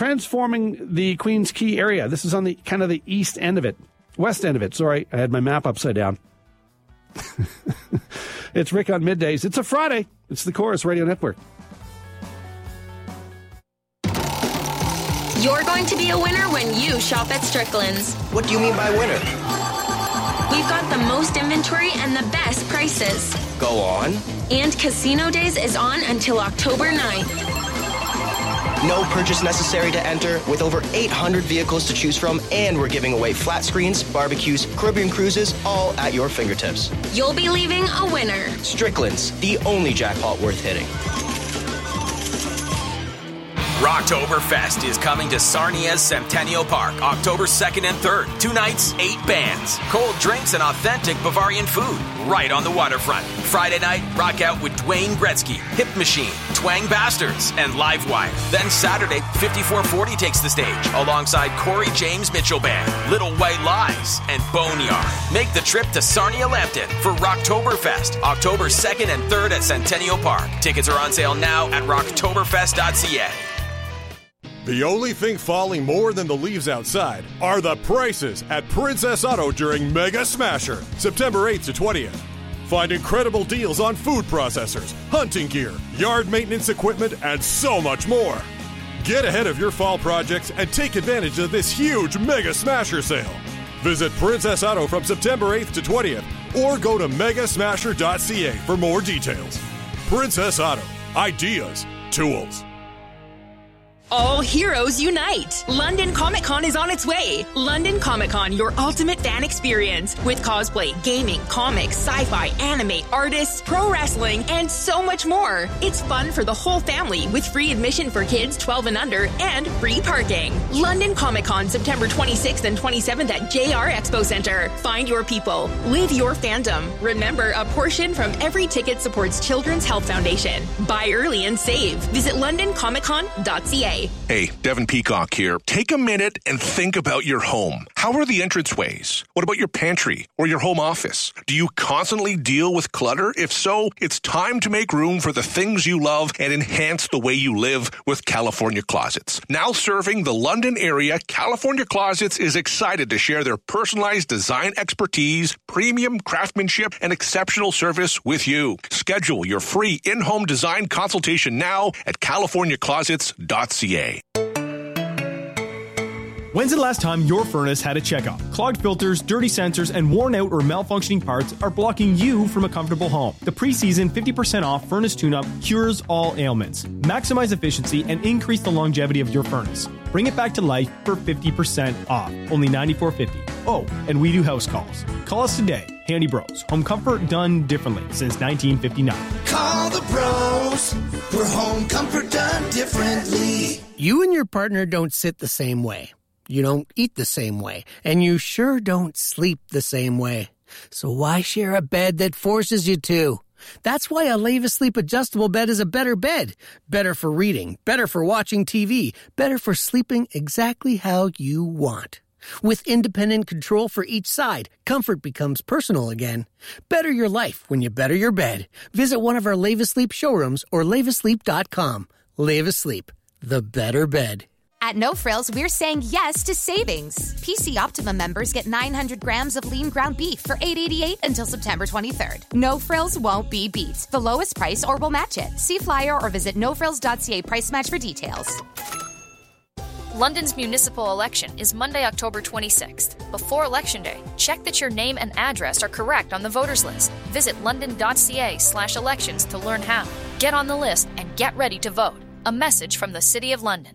transforming the Queens Quay area. This is on the kind of the west end of it. Sorry, I had my map upside down. It's Rick on Middays. It's a Friday. It's the Chorus Radio Network. You're going to be a winner when you shop at Strickland's. What do you mean by winner? We've got the most inventory and the best prices. Go on. And Casino Days is on until October 9th. No purchase necessary to enter, with over 800 vehicles to choose from, and we're giving away flat screens, barbecues, Caribbean cruises, all at your fingertips. You'll be leaving a winner. Strickland's, the only jackpot worth hitting. Rocktoberfest is coming to Sarnia's Centennial Park, October 2nd and 3rd. 2 nights, 8 bands, cold drinks, and authentic Bavarian food right on the waterfront. Friday night, rock out with Dwayne Gretzky, Hip Machine, Twang Bastards, and Livewire. Then Saturday, 5440 takes the stage alongside Corey James Mitchell Band, Little White Lies, and Boneyard. Make the trip to Sarnia Lambton for Rocktoberfest, October 2nd and 3rd at Centennial Park. Tickets are on sale now at rocktoberfest.ca. The only thing falling more than the leaves outside are the prices at Princess Auto during Mega Smasher, September 8th to 20th. Find incredible deals on food processors, hunting gear, yard maintenance equipment, and so much more. Get ahead of your fall projects and take advantage of this huge Mega Smasher sale. Visit Princess Auto from September 8th to 20th or go to megasmasher.ca for more details. Princess Auto. Ideas. Tools. All heroes unite! London Comic Con is on its way. London Comic Con, your ultimate fan experience with cosplay, gaming, comics, sci-fi, anime, artists, pro wrestling, and so much more. It's fun for the whole family with free admission for kids 12 and under and free parking. London Comic Con, September 26th and 27th at JR Expo Center. Find your people. Live your fandom. Remember, a portion from every ticket supports Children's Health Foundation. Buy early and save. Visit londoncomiccon.ca. Hey, Devin Peacock here. Take a minute and think about your home. How are the entranceways? What about your pantry or your home office? Do you constantly deal with clutter? If so, it's time to make room for the things you love and enhance the way you live with California Closets. Now serving the London area, California Closets is excited to share their personalized design expertise, premium craftsmanship, and exceptional service with you. Schedule your free in-home design consultation now at californiaclosets.ca. When's the last time your furnace had a checkup? Clogged filters, dirty sensors, and worn out or malfunctioning parts are blocking you from a comfortable home. The preseason 50% off furnace tune-up cures all ailments. Maximize efficiency and increase the longevity of your furnace. Bring it back to life for 50% off. Only $94.50. Oh, and we do house calls. Call us today. Handy Bros. Home comfort done differently since 1959. Call the bros for home comfort done differently. You and your partner don't sit the same way. You don't eat the same way. And you sure don't sleep the same way. So why share a bed that forces you to? That's why a Leva Sleep adjustable bed is a better bed. Better for reading, better for watching TV, better for sleeping exactly how you want. With independent control for each side, comfort becomes personal again. Better your life when you better your bed. Visit one of our Leva Sleep showrooms or levasleep.com. Leva Sleep, the better bed. At No Frills, we're saying yes to savings. PC Optimum members get 900 grams of lean ground beef for $8.88 until September 23rd. No Frills won't be beat. The lowest price or we'll match it. See flyer or visit nofrills.ca price match for details. London's municipal election is Monday, October 26th. Before Election Day, check that your name and address are correct on the voters list. Visit london.ca/elections to learn how. Get on the list and get ready to vote. A message from the City of London.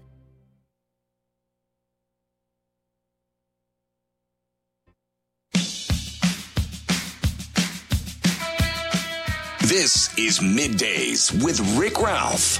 This is Middays with Rick Ralph.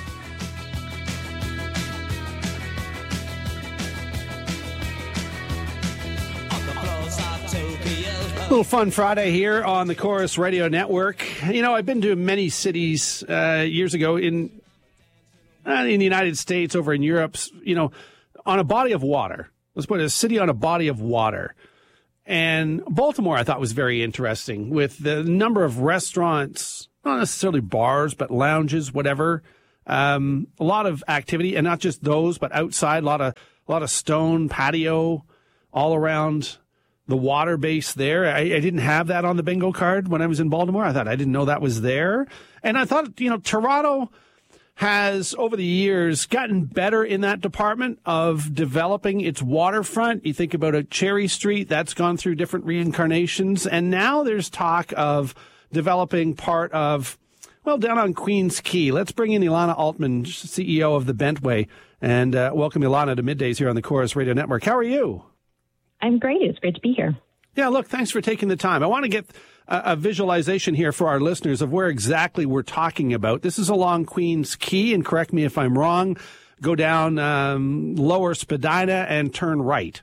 A little fun Friday here on the Chorus Radio Network. You know, I've been to many cities years ago in the United States, over in Europe, you know, on a body of water. Let's put it, a city on a body of water. And Baltimore, I thought, was very interesting with the number of restaurants, not necessarily bars, but lounges, whatever, A lot of activity, and not just those, but outside, a lot of stone patio all around the water base there. I didn't have that on the bingo card when I was in Baltimore. I didn't know that was there. And I thought, Toronto has, over the years, gotten better in that department of developing its waterfront. You think about a Cherry Street, that's gone through different reincarnations. And now there's talk of developing part of, down on Queens Quay. Let's bring in Ilana Altman, CEO of the Bentway, and welcome Ilana to Middays here on the Chorus Radio Network. How are you? I'm great. It's great to be here. Yeah, look, thanks for taking the time. I want to get a visualization here for our listeners of where exactly we're talking about. This is along Queens Quay, and correct me if I'm wrong, go down Lower Spadina and turn right.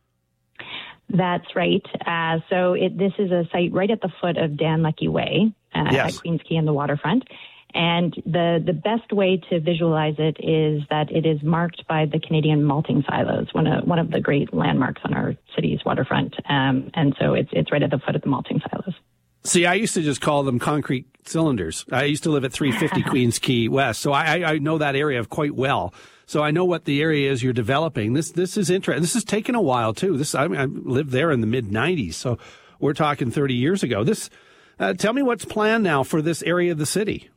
That's right. This is a site right at the foot of Dan Leckie Way at Queens Quay and the waterfront. And the best way to visualize it is that it is marked by the Canadian malting silos, one of the great landmarks on our city's waterfront. And so it's right at the foot of the malting silos. See, I used to just call them concrete cylinders. I used to live at 350 Queens Quay West, so I know that area quite well. So I know what the area is you're developing. This is interesting. This has taken a while too. I lived there in the mid '90s, so we're talking 30 years ago. Tell me what's planned now for this area of the city.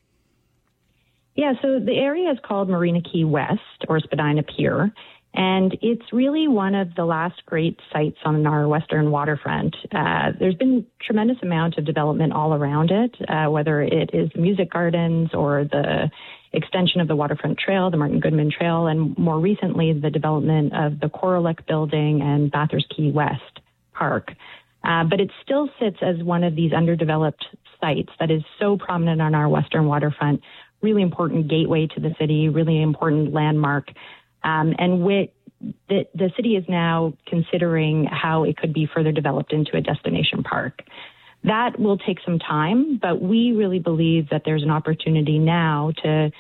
Yeah, so the area is called Marina Quay West, or Spadina Pier, and it's really one of the last great sites on our western waterfront. There's been a tremendous amount of development all around it, whether it is the music gardens or the extension of the waterfront trail, the Martin Goodman Trail, and more recently the development of the Coralick Building and Bathurst Quay West Park. But it still sits as one of these underdeveloped sites that is so prominent on our western waterfront, really important gateway to the city, really important landmark. And the city is now considering how it could be further developed into a destination park. That will take some time, but we really believe that there's an opportunity now to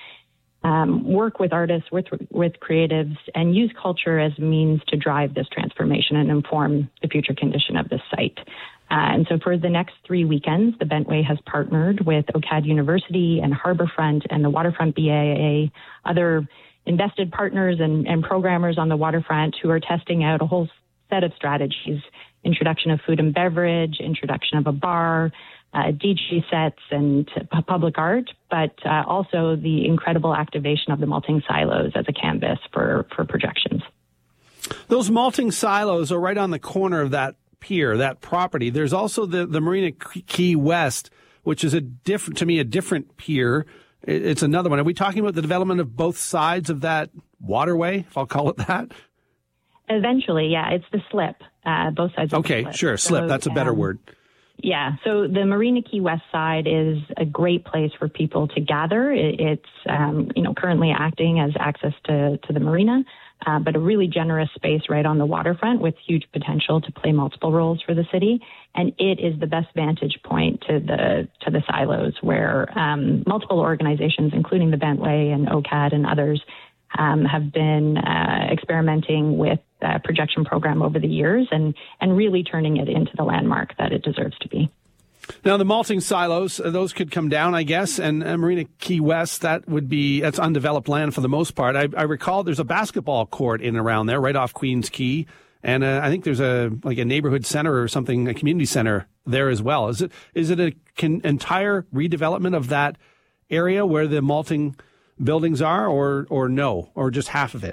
work with artists, with creatives, and use culture as a means to drive this transformation and inform the future condition of this site. And so for the next 3 weekends, the Bentway has partnered with OCAD University and Harbourfront and the Waterfront BAA, other invested partners and programmers on the waterfront who are testing out a whole set of strategies: introduction of food and beverage, introduction of a bar, DJ sets and public art, but also the incredible activation of the malting silos as a canvas for projections. Those malting silos are right on the corner of that pier, that property. There's also the Marina Quay West, which is a different pier. It's another one. Are we talking about the development of both sides of that waterway, if I'll call it that? Eventually, yeah. It's the slip, both sides of the slip. Okay, sure. Slip, that's a better word. Yeah, so the Marina Quay West side is a great place for people to gather. It's currently acting as access to the marina, but a really generous space right on the waterfront with huge potential to play multiple roles for the city. And it is the best vantage point to the silos where multiple organizations, including the Bentway and OCAD and others, have been experimenting with a projection program over the years and really turning it into the landmark that it deserves to be. Now, the malting silos, those could come down, I guess, and Marina Quay West, that's undeveloped land for the most part. I recall there's a basketball court in and around there, right off Queens Quay, and I think there's a neighborhood center or something, a community center there as well. Is it an entire redevelopment of that area where the malting buildings are, or no, or just half of it?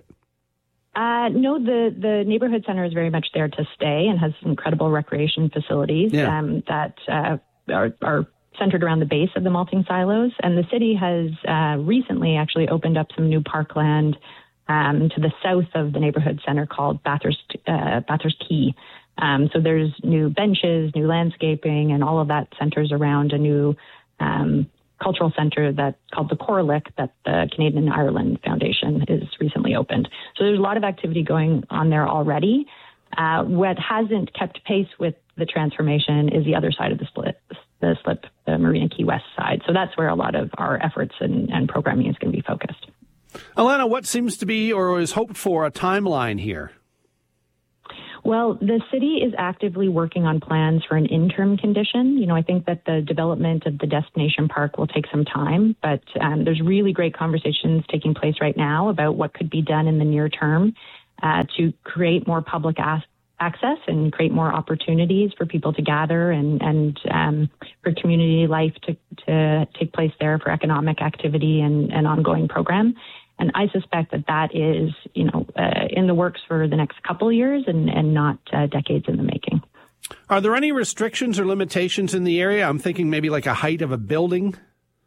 No, the neighborhood center is very much there to stay and has incredible recreation facilities that are centered around the base of the malting silos. And the city has recently actually opened up some new parkland to the south of the neighborhood center called Bathurst Quay. So there's new benches, new landscaping, and all of that centers around a new cultural center that's called the Coralick that the Canadian Ireland Foundation is recently opened. So there's a lot of activity going on there already. What hasn't kept pace with the transformation is the other side of the slip, the Marina Quay West side. So that's where a lot of our efforts and programming is going to be focused. Ilana, what seems to be or is hoped for a timeline here? Well, the city is actively working on plans for an interim condition. I think that the development of the destination park will take some time, but there's really great conversations taking place right now about what could be done in the near term to create more public access and create more opportunities for people to gather and for community life to take place there, for economic activity and ongoing program. And I suspect that is, in the works for the next couple of years and not decades in the making. Are there any restrictions or limitations in the area? I'm thinking maybe like a height of a building.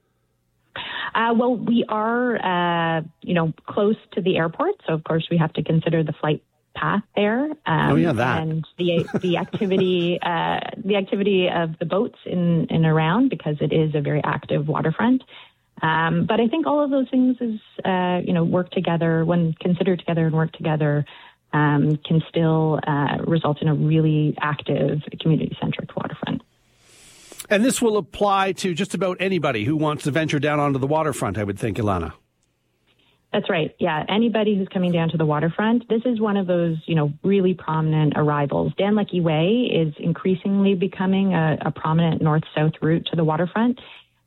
Well, we are, close to the airport, so of course we have to consider the flight path there. That. And the activity, the activity of the boats in and around, because it is a very active waterfront. But I think all of those things is, work together, when considered together and work together, can still result in a really active, community-centric waterfront. And this will apply to just about anybody who wants to venture down onto the waterfront, I would think, Ilana. That's right. Yeah. Anybody who's coming down to the waterfront, this is one of those, really prominent arrivals. Dan Lecky Way is increasingly becoming a prominent north-south route to the waterfront.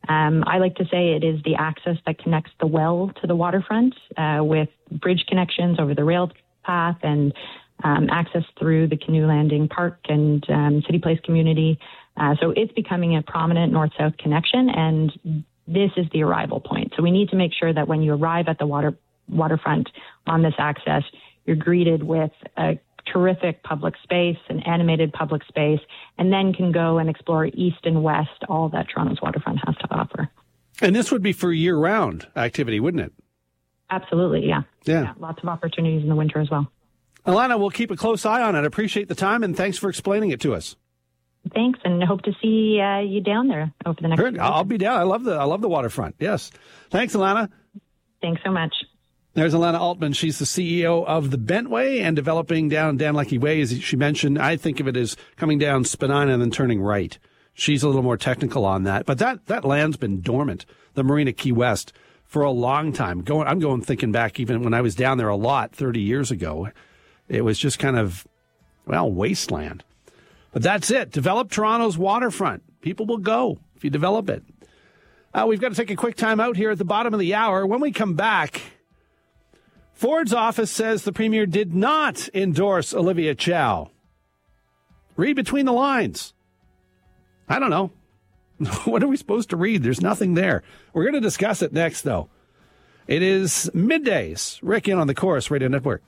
I like to say it is the access that connects the well to the waterfront with bridge connections over the rail path and access through the Canoe Landing Park and City Place community. So it's becoming a prominent north-south connection, and this is the arrival point. So we need to make sure that when you arrive at the waterfront on this access, you're greeted with a terrific public space, an animated public space, and then can go and explore east and west, all that Toronto's waterfront has to offer. And this would be for year-round activity, wouldn't it? Absolutely, yeah. Yeah. Lots of opportunities in the winter as well. Ilana, we'll keep a close eye on it. Appreciate the time, and thanks for explaining it to us. Thanks, and hope to see you down there over the next few days. I'll be down. I love the waterfront. Yes. Thanks, Ilana. Thanks so much. There's Ilana Altman. She's the CEO of the Bentway and developing down Dan Lecky Way, as she mentioned. I think of it as coming down Spadina and then turning right. She's a little more technical on that. But that land's been dormant, the Marina Key West, for a long time. I'm thinking back even when I was down there a lot 30 years ago. It was just kind of, wasteland. But that's it. Develop Toronto's waterfront. People will go if you develop it. We've got to take a quick time out here at the bottom of the hour. When we come back, Ford's office says the premier did not endorse Olivia Chow. Read between the lines. I don't know. What are we supposed to read? There's nothing there. We're going to discuss it next, though. It is middays. Rick in on the Chorus Radio Network.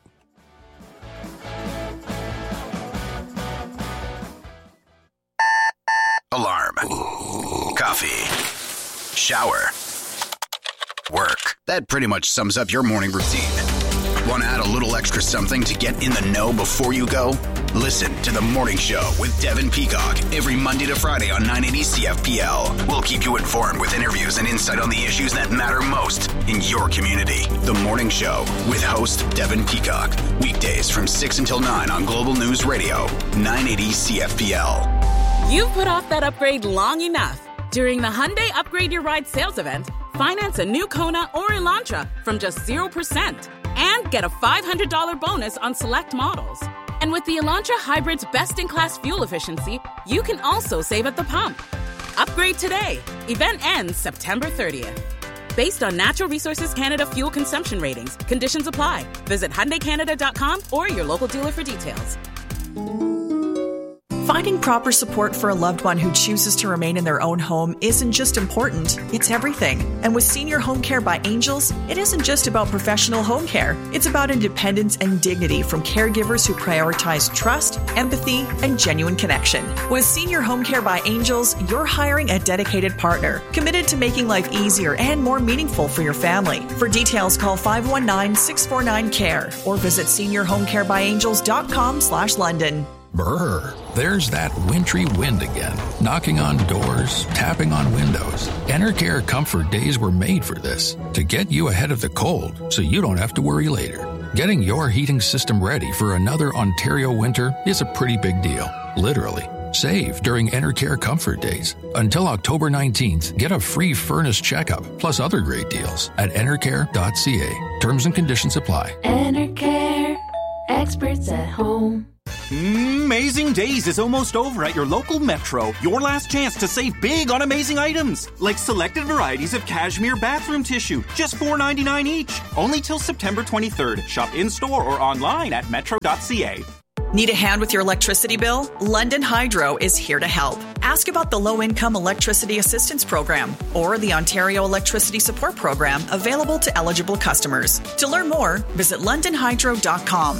Alarm. Coffee. Shower. Work. That pretty much sums up your morning routine. Want to add a little extra something to get in the know before you go? Listen to The Morning Show with Devin Peacock every Monday to Friday on 980 CFPL. We'll keep you informed with interviews and insight on the issues that matter most in your community. The Morning Show with host Devin Peacock. Weekdays from 6 until 9 on Global News Radio, 980 CFPL. You've put off that upgrade long enough. During the Hyundai Upgrade Your Ride sales event, finance a new Kona or Elantra from just 0% and get a $500 bonus on select models. And with the Elantra Hybrid's best-in-class fuel efficiency, you can also save at the pump. Upgrade today. Event ends September 30th. Based on Natural Resources Canada fuel consumption ratings, conditions apply. Visit HyundaiCanada.com or your local dealer for details. Finding proper support for a loved one who chooses to remain in their own home isn't just important, it's everything. And with Senior Home Care by Angels, it isn't just about professional home care. It's about independence and dignity from caregivers who prioritize trust, empathy, and genuine connection. With Senior Home Care by Angels, you're hiring a dedicated partner, committed to making life easier and more meaningful for your family. For details, call 519-649-CARE or visit seniorhomecarebyangels.com/London. Brr, there's that wintry wind again, knocking on doors, tapping on windows. Enercare Comfort Days were made for this, to get you ahead of the cold so you don't have to worry later. Getting your heating system ready for another Ontario winter is a pretty big deal, literally. Save during Enercare Comfort Days. Until October 19th, get a free furnace checkup, plus other great deals at enercare.ca. Terms and conditions apply. Enercare, experts at home. Amazing Days is almost over at your local Metro. Your last chance to save big on amazing items, like selected varieties of cashmere bathroom tissue, just $4.99 each. Only till September 23rd. Shop in-store or online at metro.ca. Need a hand with your electricity bill? London Hydro is here to help. Ask about the Low-Income Electricity Assistance Program or the Ontario Electricity Support Program available to eligible customers. To learn more, visit londonhydro.com.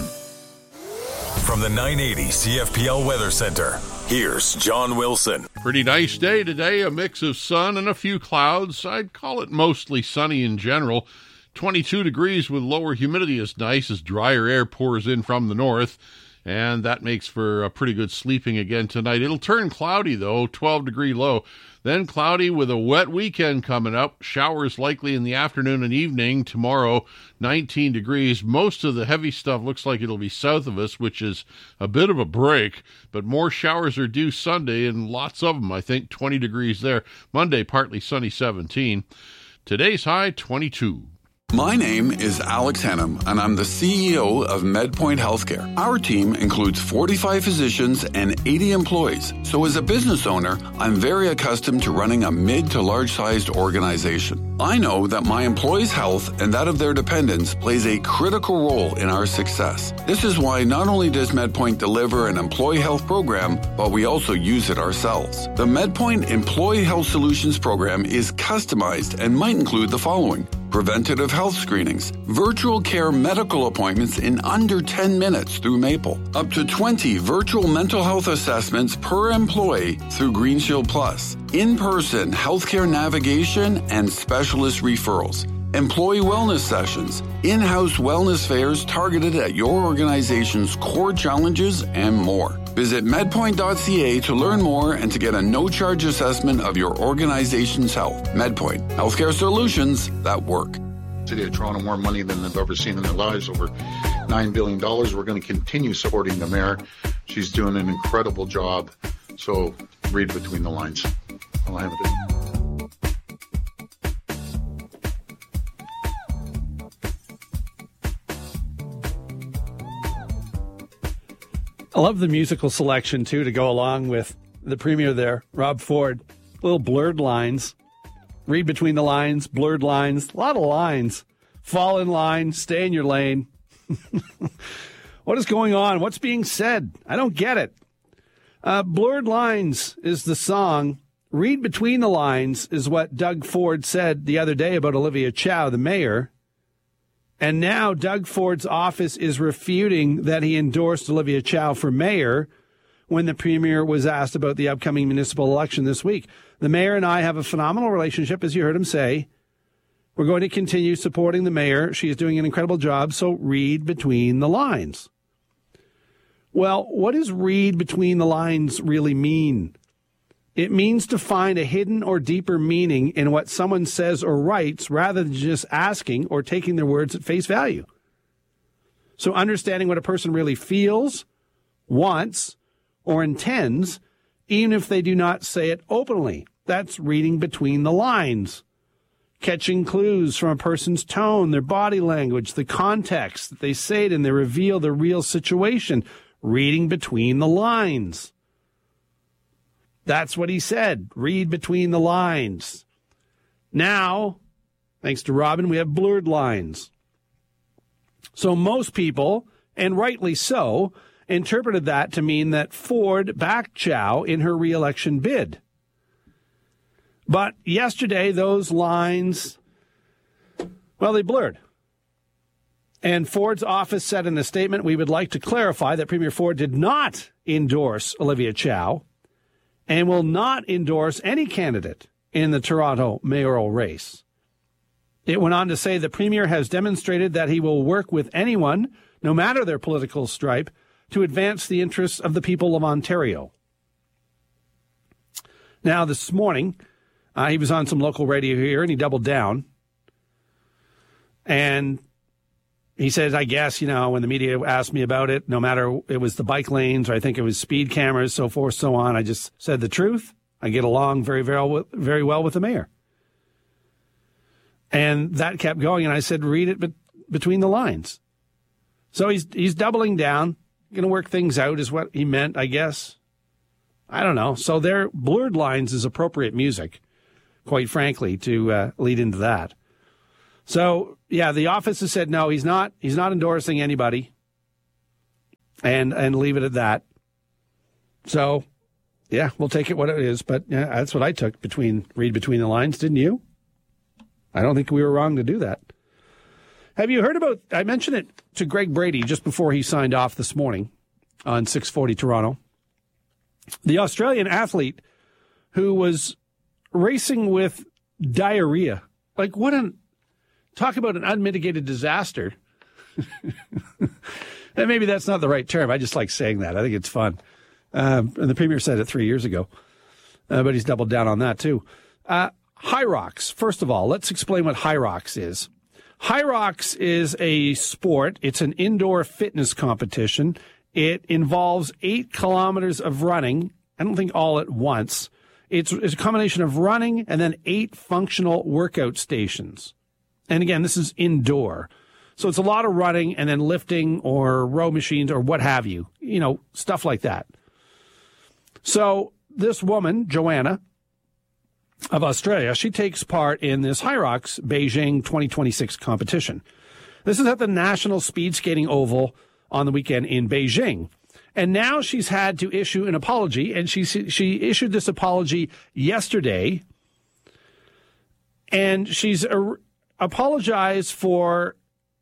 From the 980 CFPL Weather Center, here's John Wilson. Pretty nice day today, a mix of sun and a few clouds. I'd call it mostly sunny in general. 22 degrees with lower humidity is nice as drier air pours in from the north. And that makes for a pretty good sleeping again tonight. It'll turn cloudy, though, 12-degree low. Then cloudy with a wet weekend coming up. Showers likely in the afternoon and evening. Tomorrow, 19 degrees. Most of the heavy stuff looks like it'll be south of us, which is a bit of a break. But more showers are due Sunday, and lots of them, I think, 20 degrees there. Monday, partly sunny, 17. Today's high, 22. My name is Alex Hannum, and I'm the CEO of MedPoint Healthcare. Our team includes 45 physicians and 80 employees. So as a business owner, I'm very accustomed to running a mid to large-sized organization. I know that my employees' health and that of their dependents plays a critical role in our success. This is why not only does MedPoint deliver an employee health program, but we also use it ourselves. The MedPoint Employee Health Solutions program is customized and might include the following: preventative health screenings, virtual care medical appointments in under 10 minutes through Maple, up to 20 virtual mental health assessments per employee through Green Shield Plus, in-person healthcare navigation and specialist referrals, employee wellness sessions, in-house wellness fairs targeted at your organization's core challenges, and more. Visit medpoint.ca to learn more and to get a no-charge assessment of your organization's health. MedPoint, healthcare solutions that work. City of Toronto more money than they've ever seen in their lives, over $9 billion. We're going to continue supporting the mayor. She's doing an incredible job. So read between the lines. I'll have it. I love the musical selection, too, to go along with the premier there, Rob Ford. Little blurred lines. Read between the lines, blurred lines, a lot of lines. Fall in line, stay in your lane. What is going on? What's being said? I don't get it. Blurred Lines is the song. Read between the lines is what Doug Ford said the other day about Olivia Chow, the mayor. And now Doug Ford's office is refuting that he endorsed Olivia Chow for mayor when the premier was asked about the upcoming municipal election this week. The mayor and I have a phenomenal relationship, as you heard him say. We're going to continue supporting the mayor. She is doing an incredible job, so read between the lines. Well, what does read between the lines really mean? It means to find a hidden or deeper meaning in what someone says or writes rather than just asking or taking their words at face value. So understanding what a person really feels, wants, or intends, even if they do not say it openly. That's reading between the lines. Catching clues from a person's tone, their body language, the context that they say it in, they reveal the real situation. Reading between the lines. That's what he said. Read between the lines. Now, thanks to Robin, we have blurred lines. So most people, and rightly so, interpreted that to mean that Ford backed Chow in her re-election bid. But yesterday, those lines, well, they blurred. And Ford's office said in a statement, we would like to clarify that Premier Ford did not endorse Olivia Chow and will not endorse any candidate in the Toronto mayoral race. It went on to say the Premier has demonstrated that he will work with anyone, no matter their political stripe, to advance the interests of the people of Ontario. Now, this morning, he was on some local radio here, and he doubled down. And he says, I guess, when the media asked me about it, no matter it was the bike lanes or I think it was speed cameras, so forth, so on, I just said the truth. I get along very, very well with the mayor. And that kept going, and I said, read it between the lines. So he's doubling down, going to work things out is what he meant, I guess. I don't know. So their Blurred Lines is appropriate music, quite frankly, to lead into that. So, yeah, the office has said, no, he's not endorsing anybody, and leave it at that. So, yeah, we'll take it what it is. But yeah, that's what I took read between the lines, didn't you? I don't think we were wrong to do that. Have you heard about, I mentioned it to Greg Brady just before he signed off this morning on 640 Toronto. The Australian athlete who was racing with diarrhea. Like, talk about an unmitigated disaster. And maybe that's not the right term. I just like saying that. I think it's fun. And the Premier said it 3 years ago, but he's doubled down on that too. Hyrox. First of all, let's explain what Hyrox is. Hyrox is a sport. It's an indoor fitness competition. It involves 8 kilometers of running. I don't think all at once. It's a combination of running and then 8 functional workout stations. And again, this is indoor. So it's a lot of running and then lifting or row machines or what have you, stuff like that. So this woman, Joanna of Australia, she takes part in this Hyrox Beijing 2026 competition. This is at the National Speed Skating Oval on the weekend in Beijing. And now she's had to issue an apology, and she issued this apology yesterday. And she's apologized for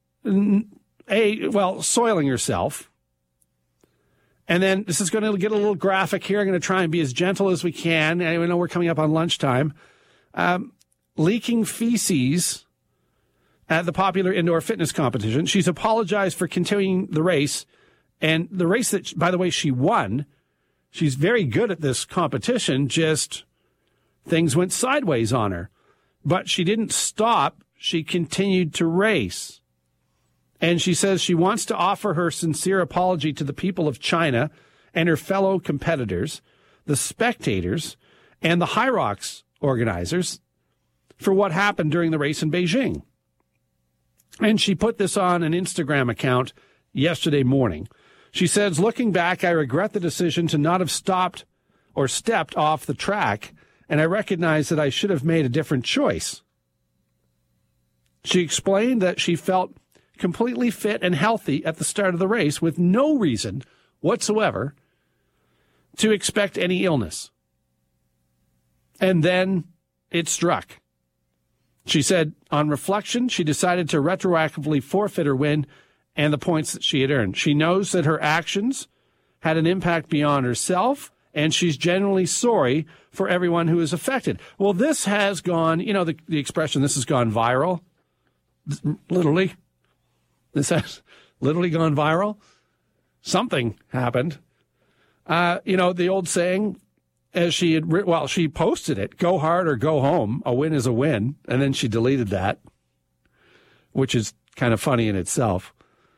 soiling herself. And then this is going to get a little graphic here. I'm going to try and be as gentle as we can. I know we're coming up on lunchtime. Leaking feces at the popular indoor fitness competition. She's apologized for continuing the race. And the race that, by the way, she won. She's very good at this competition. Just things went sideways on her. But she didn't stop. She continued to race. And she says she wants to offer her sincere apology to the people of China and her fellow competitors, the spectators, and the Hyrox organizers for what happened during the race in Beijing. And she put this on an Instagram account yesterday morning. She says, looking back, I regret the decision to not have stopped or stepped off the track, and I recognize that I should have made a different choice. She explained that she felt completely fit and healthy at the start of the race with no reason whatsoever to expect any illness. And then it struck. She said, on reflection, she decided to retroactively forfeit her win and the points that she had earned. She knows that her actions had an impact beyond herself, and she's genuinely sorry for everyone who is affected. Well, this has gone, the expression, this has gone viral. Literally. This has literally gone viral. Something happened. The old saying, as she had, she posted it, go hard or go home. A win is a win. And then she deleted that, which is kind of funny in itself.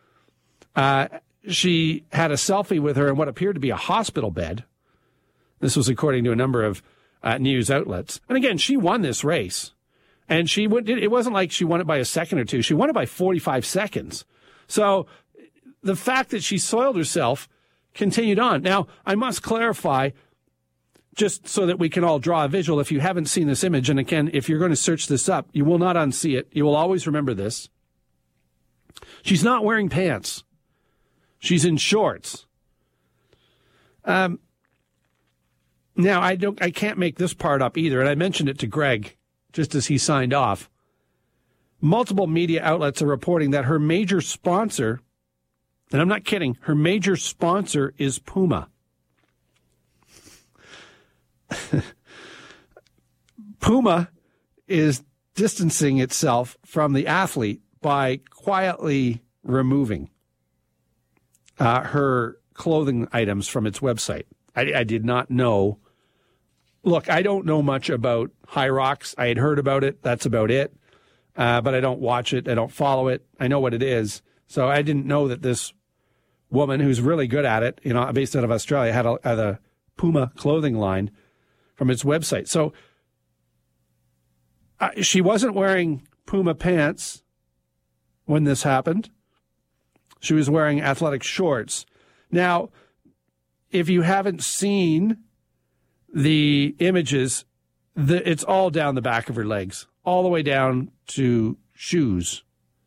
She had a selfie with her in what appeared to be a hospital bed. This was according to a number of news outlets. And again, she won this race. And it wasn't like she won it by a second or two. She won it by 45 seconds. So the fact that she soiled herself continued on. Now, I must clarify, just so that we can all draw a visual, if you haven't seen this image, and again, if you're going to search this up, you will not unsee it. You will always remember this. She's not wearing pants. She's in shorts. Now, I can't make this part up either, and I mentioned it to Greg just as he signed off. Multiple media outlets are reporting that her major sponsor, and I'm not kidding, her major sponsor is Puma. Puma is distancing itself from the athlete by quietly removing her clothing items from its website. I did not know. Look, I don't know much about Hyrox. I had heard about it. That's about it. But I don't watch it. I don't follow it. I know what it is. So I didn't know that this woman who's really good at it, based out of Australia, had a Puma clothing line from its website. So she wasn't wearing Puma pants when this happened. She was wearing athletic shorts. Now, if you haven't seen the images, it's all down the back of her legs, all the way down to shoes.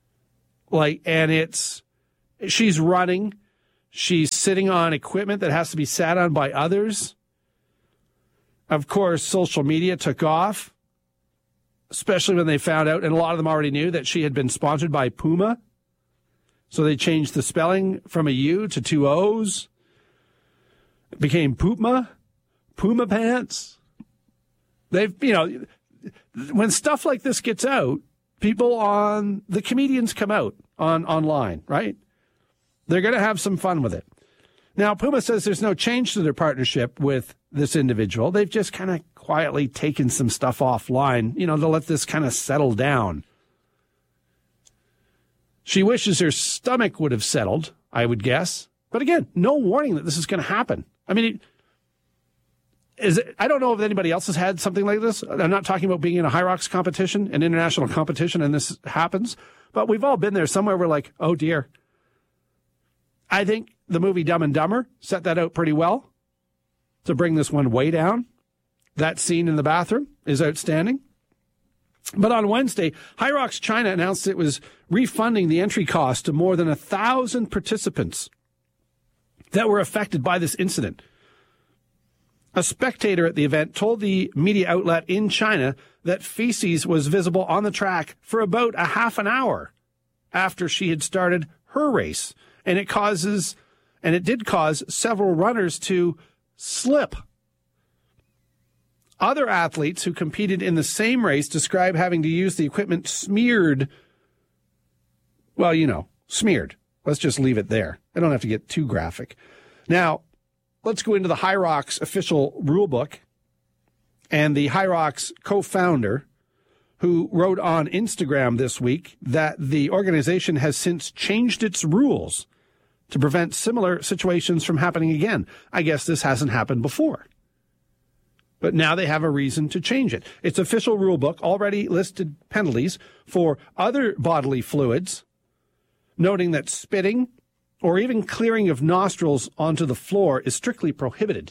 She's running. She's sitting on equipment that has to be sat on by others. Of course, social media took off, especially when they found out, and a lot of them already knew, that she had been sponsored by Puma. So they changed the spelling from a U to 2 O's. It became Puma pants. When stuff like this gets out, the comedians come out online, right? They're going to have some fun with it. Now, Puma says there's no change to their partnership with this individual. They've just kind of quietly taken some stuff offline, to let this kind of settle down. She wishes her stomach would have settled, I would guess. But again, no warning that this is going to happen. I mean, I don't know if anybody else has had something like this. I'm not talking about being in a High Rocks competition, an international competition, and this happens. But we've all been there somewhere. We're like, oh, dear. I think the movie Dumb and Dumber set that out pretty well to bring this one way down. That scene in the bathroom is outstanding. But on Wednesday, High Rocks China announced it was refunding the entry cost to more than 1,000 participants that were affected by this incident. A spectator at the event told the media outlet in China that feces was visible on the track for about a half an hour after she had started her race. And it did cause several runners to slip. Other athletes who competed in the same race describe having to use the equipment smeared. Well, smeared. Let's just leave it there. I don't have to get too graphic. Now, let's go into the High Rocks official rule book. And the High Rocks co-founder, who wrote on Instagram this week that the organization has since changed its rules to prevent similar situations from happening again. I guess this hasn't happened before. But now they have a reason to change it. Its official rule book already listed penalties for other bodily fluids, noting that spitting or even clearing of nostrils onto the floor is strictly prohibited.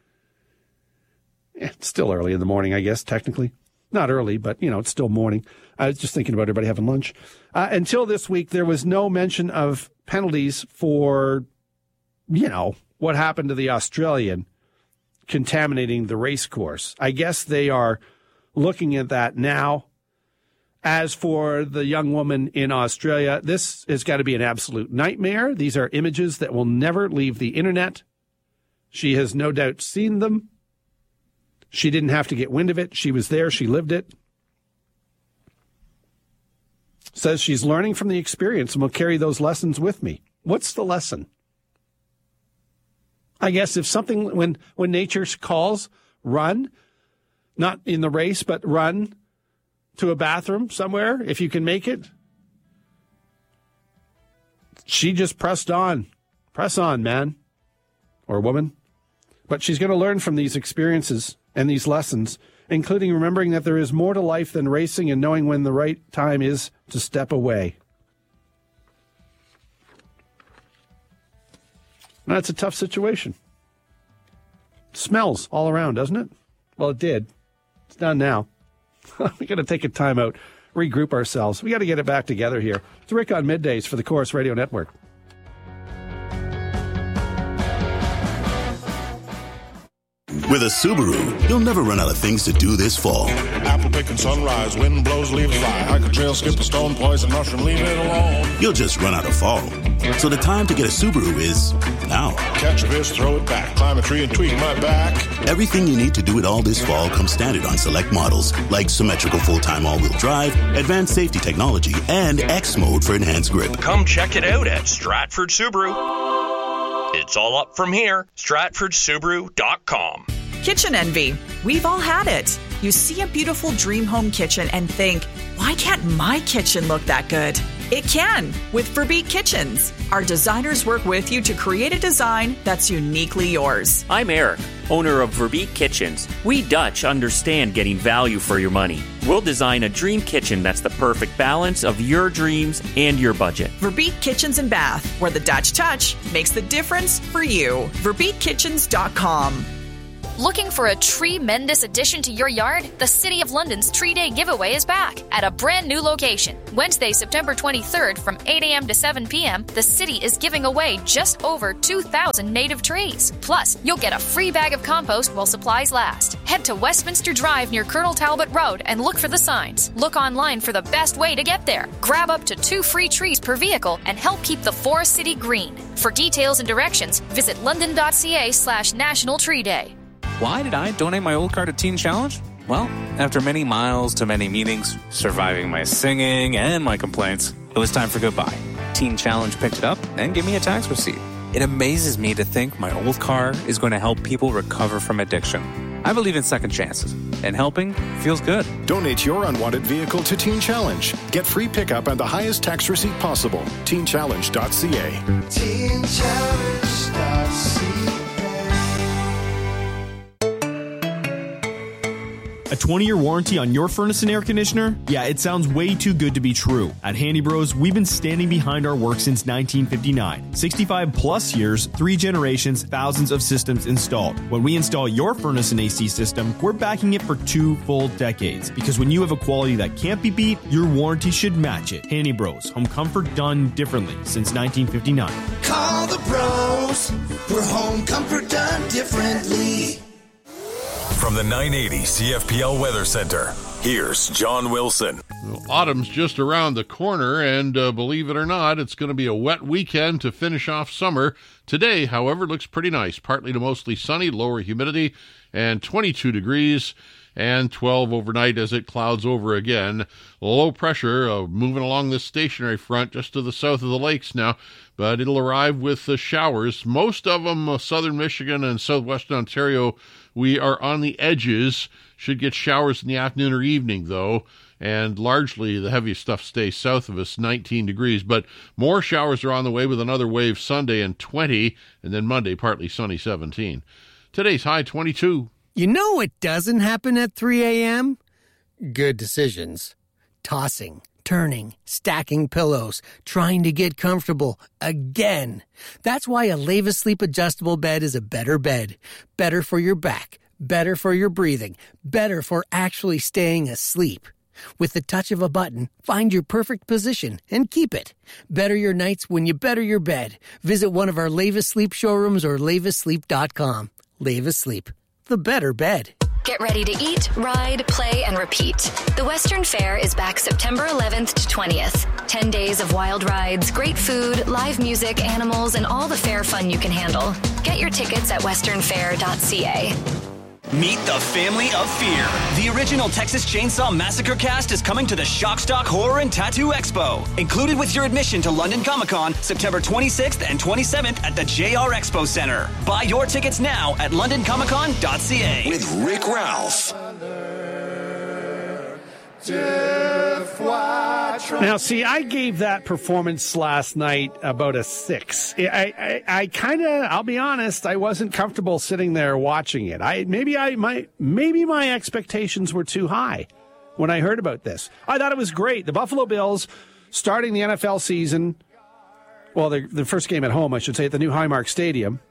It's still early in the morning, I guess, technically. Not early, but, it's still morning. I was just thinking about everybody having lunch. Until this week, there was no mention of penalties for, what happened to the Australian contaminating the race course. I guess they are looking at that now. As for the young woman in Australia, this has got to be an absolute nightmare. These are images that will never leave the internet. She has no doubt seen them. She didn't have to get wind of it. She was there. She lived it. Says she's learning from the experience and will carry those lessons with me. What's the lesson? I guess if something, when nature calls, run, not in the race, but run to a bathroom somewhere, if you can make it. She just pressed on. Press on, man or woman. But she's going to learn from these experiences and these lessons, including remembering that there is more to life than racing and knowing when the right time is to step away. That's a tough situation. It smells all around, doesn't it? Well, it did. It's done now. We got to take a time out, regroup ourselves. We got to get it back together here. It's Rick on Middays for the Corus Radio Network. With a Subaru, you'll never run out of things to do this fall. Apple picking sunrise, wind blows, leaves fly. Hike a trail, skip a stone, poison mushroom, leave it alone. You'll just run out of fall. So the time to get a Subaru is now. Catch a fish, throw it back, climb a tree and tweak my back. Everything you need to do it all this fall comes standard on select models, like symmetrical full-time all-wheel drive, advanced safety technology, and X mode for enhanced grip. Come check it out at Stratford Subaru. It's all up from here. StratfordSubaru.com. Kitchen envy. We've all had it. You see a beautiful dream home kitchen and think, why can't my kitchen look that good? It can with Verbeek Kitchens. Our designers work with you to create a design that's uniquely yours. I'm Eric. owner of Verbeek Kitchens. We Dutch understand getting value for your money. We'll design a dream kitchen that's the perfect balance of your dreams and your budget. Verbeek Kitchens and Bath, where the Dutch touch makes the difference for you. VerbeekKitchens.com. Looking for a tremendous addition to your yard? The City of London's Tree Day giveaway is back at a brand new location. Wednesday, September 23rd from 8 a.m. to 7 p.m., the city is giving away just over 2,000 native trees. Plus, you'll get a free bag of compost while supplies last. Head to Westminster Drive near Colonel Talbot Road and look for the signs. Look online for the best way to get there. Grab up to 2 free trees per vehicle and help keep the Forest City green. For details and directions, visit london.ca/National Tree Day. Why did I donate my old car to Teen Challenge? Well, after many miles to many meetings, surviving my singing and my complaints, it was time for goodbye. Teen Challenge picked it up and gave me a tax receipt. It amazes me to think my old car is going to help people recover from addiction. I believe in second chances, and helping feels good. Donate your unwanted vehicle to Teen Challenge. Get free pickup and the highest tax receipt possible. TeenChallenge.ca. TeenChallenge.ca. A 20-year warranty on your furnace and air conditioner? Yeah, it sounds way too good to be true. At Handy Bros, we've been standing behind our work since 1959. 65 plus years, 3 generations, thousands of systems installed. When we install your furnace and AC system, we're backing it for 2 full decades. Because when you have a quality that can't be beat, your warranty should match it. Handy Bros, home comfort done differently since 1959. Call the bros for home comfort done differently. From the 980 CFPL Weather Center, here's John Wilson. Well, autumn's just around the corner, and believe it or not, it's going to be a wet weekend to finish off summer. Today, however, looks pretty nice. Partly to mostly sunny, lower humidity, and 22 degrees, and 12 overnight as it clouds over again. Low pressure moving along this stationary front just to the south of the lakes now, but it'll arrive with showers. Most of them southern Michigan and southwestern Ontario. We are on the edges. Should get showers in the afternoon or evening, though, and largely the heaviest stuff stays south of us, 19 degrees. But more showers are on the way with another wave Sunday and 20, and then Monday partly sunny, 17. Today's high, 22. You know what doesn't happen at 3 a.m.? Good decisions. Tossing, turning, stacking pillows, trying to get comfortable again. That's why a Leva Sleep adjustable bed is a better bed. Better for your back, better for your breathing, better for actually staying asleep. With the touch of a button, find your perfect position and keep it. Better your nights when you better your bed. Visit one of our Leva Sleep showrooms or levasleep.com. Leva Sleep, the better bed. Get ready to eat, ride, play, and repeat. The Western Fair is back September 11th to 20th. 10 days of wild rides, great food, live music, animals, and all the fair fun you can handle. Get your tickets at westernfair.ca. Meet the family of fear. The original Texas Chainsaw Massacre cast is coming to the Shockstock Horror and Tattoo Expo. Included with your admission to London Comic-Con, September 26th and 27th at the JR Expo Center. Buy your tickets now at londoncomiccon.ca. With Rick Ralph. Now, see, I gave that performance last night about a 6. I kind of, I'll be honest, I wasn't comfortable sitting there watching it. Maybe my expectations were too high when I heard about this. I thought it was great. The Buffalo Bills starting the NFL season, well, the first game at home, I should say, at the new Highmark Stadium.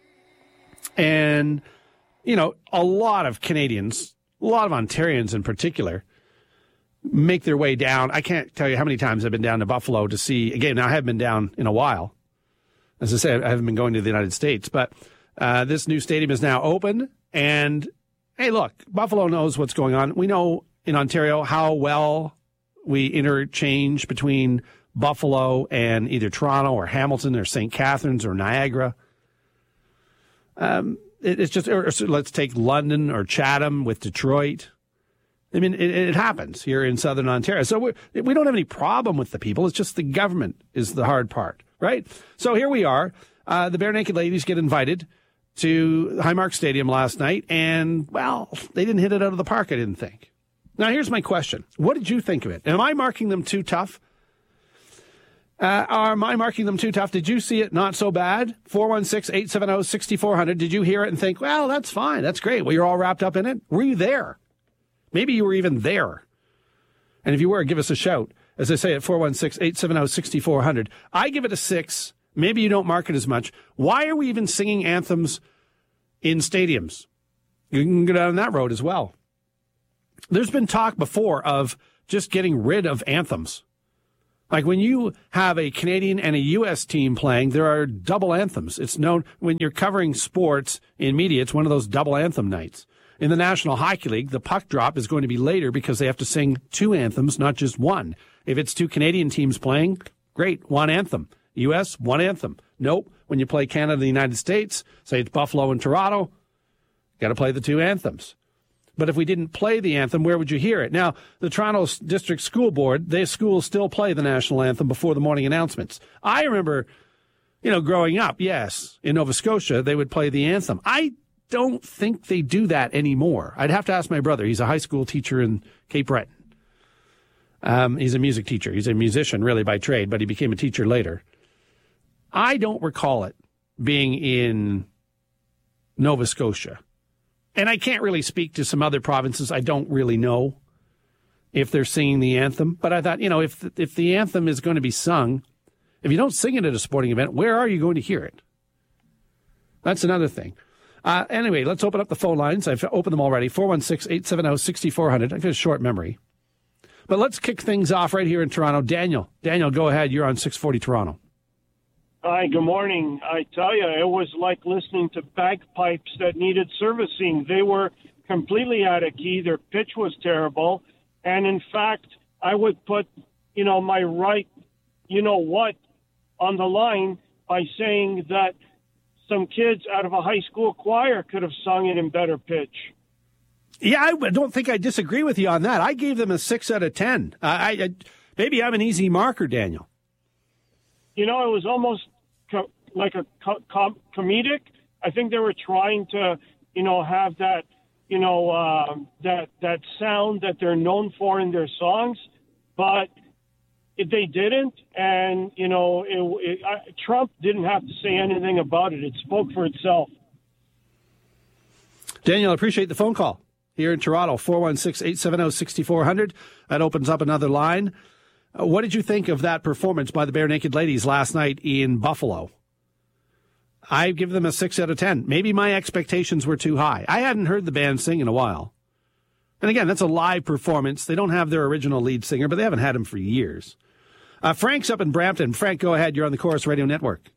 And, you know, a lot of Canadians, a lot of Ontarians in particular, make their way down. I can't tell you how many times I've been down to Buffalo to see a game. Now, I haven't been down in a while. As I say, I haven't been going to the United States. But this new stadium is now open. And, hey, look, Buffalo knows what's going on. We know in Ontario how well we interchange between Buffalo and either Toronto or Hamilton or St. Catharines or Niagara. It's just, or let's take London or Chatham with Detroit. I mean, it happens here in Southern Ontario. So we don't have any problem with the people. It's just the government is the hard part, right? So here we are. The Bare Naked Ladies get invited to Highmark Stadium last night, and, well, they didn't hit it out of the park, I didn't think. Now, here's my question. What did you think of it? Am I marking them too tough? Am I marking them too tough? Did you see it not so bad? 416-870-6400. Did you hear it and think, well, that's fine. That's great. Well, you're all wrapped up in it. Were you there? Maybe you were even there. And if you were, give us a shout. As I say, at 416-870-6400. I give it a 6. Maybe you don't mark it as much. Why are we even singing anthems in stadiums? You can go down that road as well. There's been talk before of just getting rid of anthems. Like when you have a Canadian and a U.S. team playing, there are double anthems. It's known when you're covering sports in media, it's one of those double anthem nights. In the National Hockey League, the puck drop is going to be later because they have to sing 2 anthems, not just one. If it's 2 Canadian teams playing, great, 1 anthem. U.S., 1 anthem. Nope. When you play Canada and the United States, say it's Buffalo and Toronto, got to play the 2 anthems. But if we didn't play the anthem, where would you hear it? Now, the Toronto District School Board, their schools still play the national anthem before the morning announcements. I remember, growing up, yes, in Nova Scotia, they would play the anthem. I don't think they do that anymore. I'd have to ask my brother. He's a high school teacher in Cape Breton. He's a music teacher. He's a musician, really, by trade, but he became a teacher later. I don't recall it being in Nova Scotia. And I can't really speak to some other provinces. I don't really know if they're singing the anthem. But I thought, if the anthem is going to be sung, if you don't sing it at a sporting event, where are you going to hear it? That's another thing. Anyway, let's open up the phone lines. I've opened them already. 416-870-6400. I've got a short memory. But let's kick things off right here in Toronto. Daniel, go ahead. You're on 640 Toronto. Hi, good morning. I tell you, it was like listening to bagpipes that needed servicing. They were completely out of key. Their pitch was terrible. And in fact, I would put, my right, on the line by saying that some kids out of a high school choir could have sung it in better pitch. Yeah, I don't think I disagree with you on that. I gave them a 6 out of 10. Maybe I'm an easy marker, Daniel. It was almost like a comedic. I think they were trying to, have that, that sound that they're known for in their songs, but they didn't. And, Trump didn't have to say anything about it. It spoke for itself. Daniel, I appreciate the phone call here in Toronto, 416-870-6400. That opens up another line. What did you think of that performance by the Bare Naked Ladies last night in Buffalo? I give them a 6 out of 10. Maybe my expectations were too high. I hadn't heard the band sing in a while. And again, that's a live performance. They don't have their original lead singer, but they haven't had him for years. Frank's up in Brampton. Frank, go ahead. You're on the Chorus Radio Network.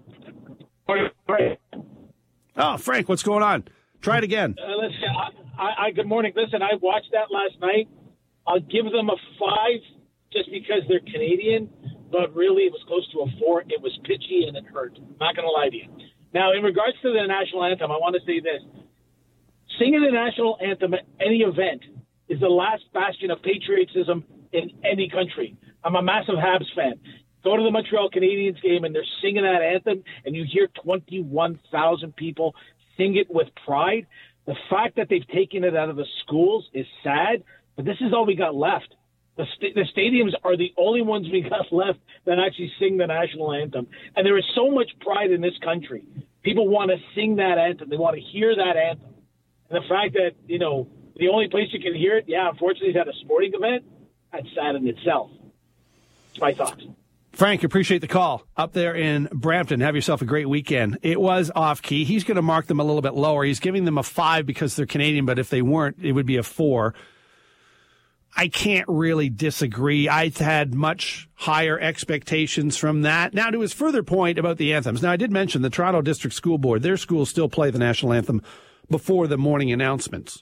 Oh, Frank, what's going on? Try it again. Listen, good morning. Listen, I watched that last night. I'll give them a 5 just because they're Canadian, but really it was close to a 4. It was pitchy and it hurt. I'm not going to lie to you. Now, in regards to the national anthem, I want to say this. Singing the national anthem at any event is the last bastion of patriotism in any country. I'm a massive Habs fan. Go to the Montreal Canadiens game and they're singing that anthem and you hear 21,000 people sing it with pride. The fact that they've taken it out of the schools is sad, but this is all we got left. The stadiums are the only ones we got left that actually sing the national anthem. And there is so much pride in this country. People want to sing that anthem. They want to hear that anthem. And the fact that, the only place you can hear it, unfortunately, is at a sporting event, that's sad in itself. That's my thoughts. Frank, appreciate the call. Up there in Brampton, have yourself a great weekend. It was off-key. He's going to mark them a little bit lower. He's giving them a 5 because they're Canadian, but if they weren't, it would be a 4. I can't really disagree. I had much higher expectations from that. Now, to his further point about the anthems. Now, I did mention the Toronto District School Board. Their schools still play the national anthem before the morning announcements.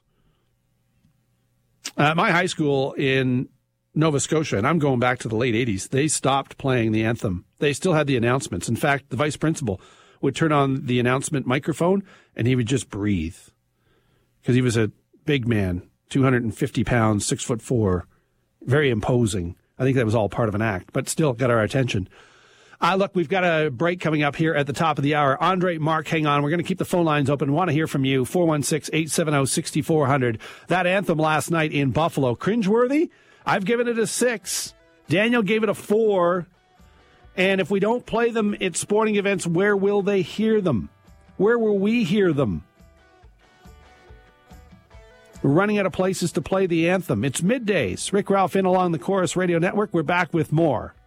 My high school in Nova Scotia, and I'm going back to the late 80s, they stopped playing the anthem. They still had the announcements. In fact, the vice principal would turn on the announcement microphone, and he would just breathe because he was a big man. 250 pounds, 6'4", very imposing. I think that was all part of an act, but still got our attention. Look, we've got a break coming up here at the top of the hour. Andre, Mark, hang on. We're going to keep the phone lines open. Want to hear from you. 416-870-6400. That anthem last night in Buffalo, cringeworthy? I've given it a 6. Daniel gave it a 4. And if we don't play them at sporting events, where will they hear them? Where will we hear them? We're running out of places to play the anthem. It's middays. Rick Ralph in along the Chorus Radio Network. We're back with more.